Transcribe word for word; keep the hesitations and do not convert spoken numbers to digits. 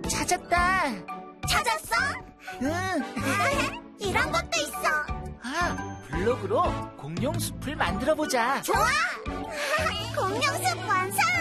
찾았다. 찾았어? 응. 이런 것도 있어. 아, 블록으로 공룡 숲을 만들어보자. 좋아! 공룡숲 완성!